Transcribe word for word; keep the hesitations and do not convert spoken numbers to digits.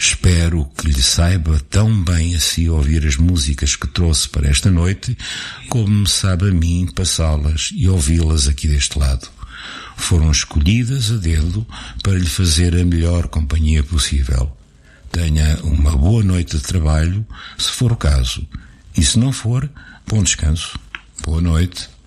Espero que lhe saiba tão bem a si ouvir as músicas que trouxe para esta noite, como me sabe a mim passá-las e ouvi-las aqui deste lado. Foram escolhidas a dedo para lhe fazer a melhor companhia possível. Tenha uma boa noite de trabalho, se for o caso. E se não for, bom descanso. Boa noite.